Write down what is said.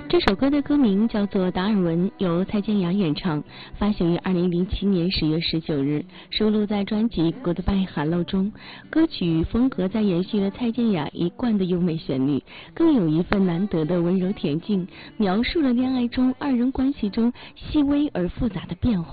这首歌的歌名叫做《达尔文》，由蔡健雅演唱，发行于2007年10月19日，收录在专辑《Goodbye Hello》中。歌曲风格在延续了蔡健雅一贯的优美旋律，更有一份难得的温柔恬静，描述了恋爱中二人关系中细微而复杂的变化。